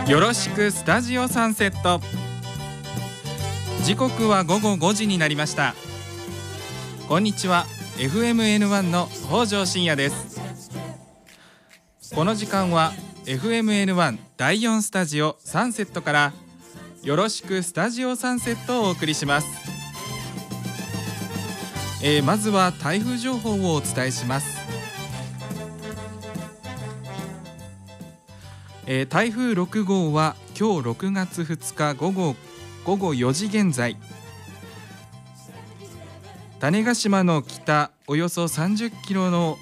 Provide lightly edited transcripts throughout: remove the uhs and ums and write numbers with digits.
よろしくスタジオサンセット。時刻は午後5時になりました。こんにちは。 FMN1 の北条信也です。この時間は FMN1 第4スタジオサンセットからよろしくスタジオサンセットをお送りします。まずは台風情報をお伝えします。台風6号は今日6月2日午後4時現在、種子島の北およそ30キロを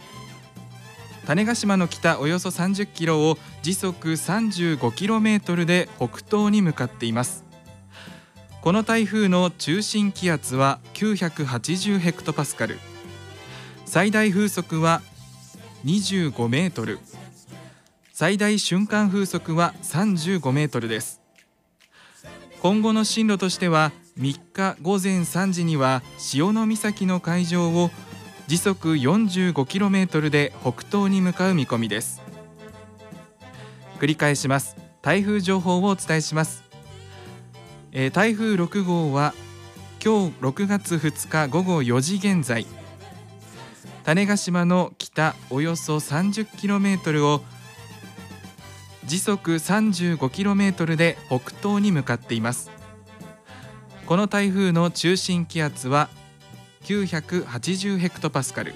時速35キロメートルで北東に向かっています。この台風の中心気圧は980ヘクトパスカル、最大風速は25メートル、最大瞬間風速は35メートルです。今後の進路としては3日午前3時には潮岬の海上を時速45キロメートルで北東に向かう見込みです。繰り返します。台風情報をお伝えします。台風6号は今日6月2日午後4時現在、種子島の北およそ30キロメートルを時速35キロメートルで北東に向かっています。この台風の中心気圧は980ヘクトパスカル、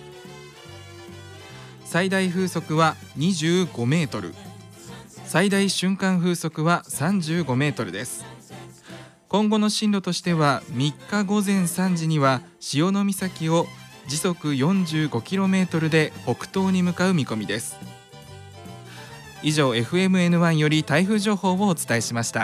最大風速は25メートル、最大瞬間風速は35メートルです。今後の進路としては3日午前3時には潮岬を時速45キロメートルで北東に向かう見込みです。以上 FMN1 より台風情報をお伝えしました。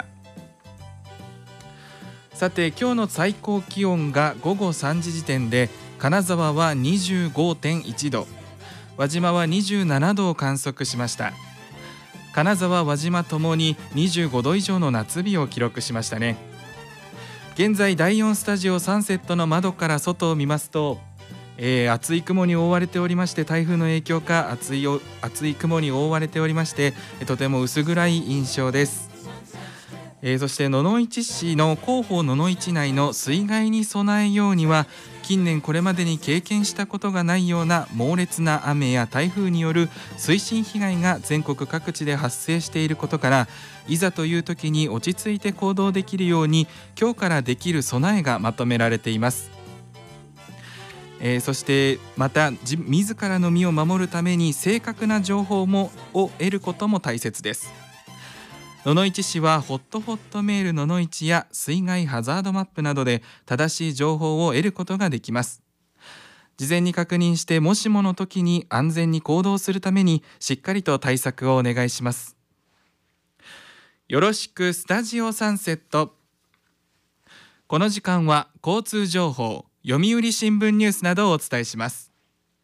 さて、今日の最高気温が午後3時時点で金沢は 25.1 度、輪島は27度を観測しました。金沢、輪島ともに25度以上の夏日を記録しましたね。現在第4スタジオサンセットの窓から外を見ますと、厚い雲に覆われておりまして、台風の影響か厚い雲に覆われておりまして、とても薄暗い印象です。そして野々市市の広報野々市内の水害に備えようには、近年これまでに経験したことがないような猛烈な雨や台風による水深被害が全国各地で発生していることから、いざという時に落ち着いて行動できるように今日からできる備えがまとめられています。そしてまた自らの身を守るために正確な情報を得ることも大切です。野々市市はホットメール野々市や水害ハザードマップなどで正しい情報を得ることができます。事前に確認して、もしもの時に安全に行動するためにしっかりと対策をお願いします。よろしくスタジオサンセット。この時間は交通情報、読売新聞ニュースなどをお伝えします。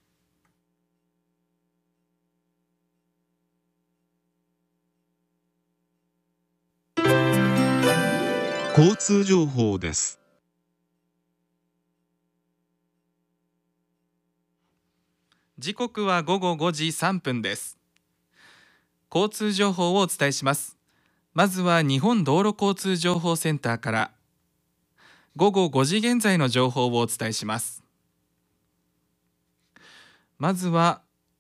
交通情報です。 時刻は午後5時3分です。交通情報をお伝えします。まずは日本道路交通情報センターから午後5時現在の情報をお伝えします。まずは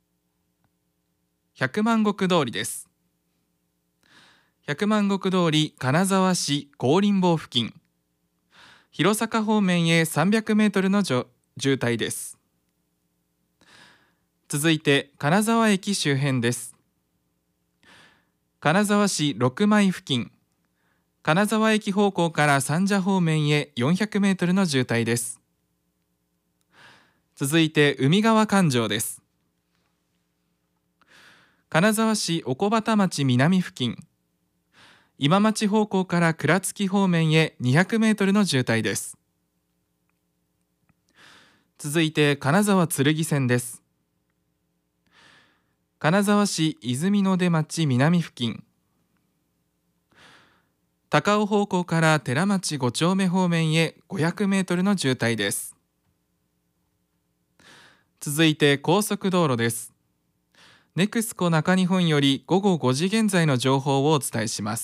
百万石通りです。百万石通り金沢市高林坊付近、弘坂方面へ300メートルの渋滞です。続いて金沢駅周辺です。金沢市六枚付近、金沢駅方向から三社方面へ400メートルの渋滞です。続いて海側環状です。金沢市おこばた町南付近、今町方向から倉敷方面へ200メートルの渋滞です。続いて金沢剣線です。金沢市泉の出町南付近、高尾方向から寺町5丁目方面へ500メートルの渋滞です。続いて高速道路です。 ネクスコ中日本より午後5時現在の情報をお伝えします。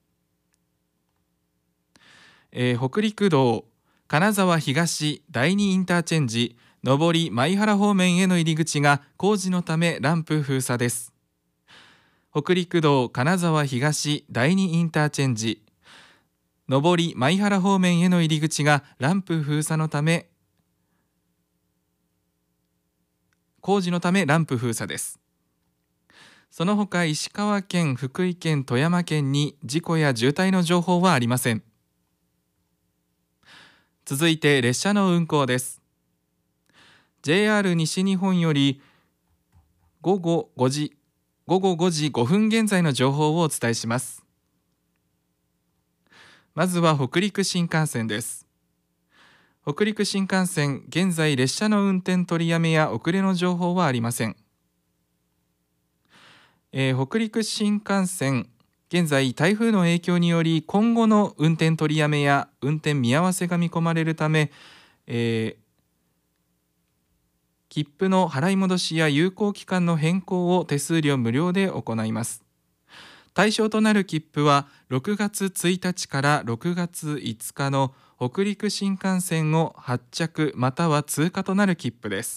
北陸道金沢東第2インターチェンジ上り舞原方面への入り口が工事のためランプ封鎖です。北陸道金沢東第2インターチェンジ上り舞原方面への入り口がランプ封鎖のため工事のためランプ封鎖です。その他石川県、福井県、富山県に事故や渋滞の情報はありません。続いて列車の運行です。 JR 西日本より午後5時5分現在の情報をお伝えします。まずは北陸新幹線です。北陸新幹線、現在列車の運転取りやめや遅れの情報はありません。北陸新幹線、現在台風の影響により今後の運転取りやめや運転見合わせが見込まれるため、切符の払い戻しや有効期間の変更を手数料無料で行います。対象となる切符は6月1日から6月5日の北陸新幹線を発着または通過となる切符です。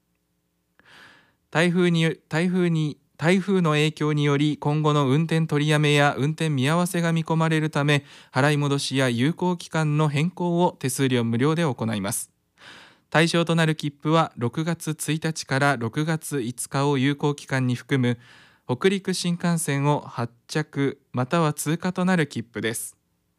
台風の影響により今後の運転取りやめや運転見合わせが見込まれるため、払い戻しや有効期間の変更を手数料無料で行います。対象となる切符は6月1日から6月5日を有効期間に含む北陸新幹線を発着または通過となる切符です。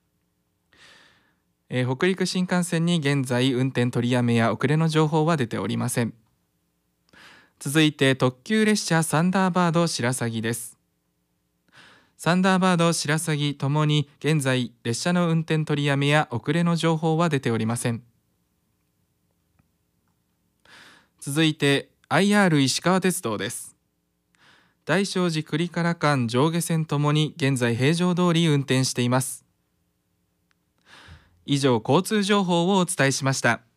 北陸新幹線に現在運転取りやめや遅れの情報は出ておりません。続いて特急列車サンダーバード白鷺です。サンダーバード白鷺ともに現在列車の運転取りやめや遅れの情報は出ておりません。続いて IR 石川鉄道です。大聖寺栗唐間上下線ともに現在平常通り運転しています。以上、交通情報をお伝えしました。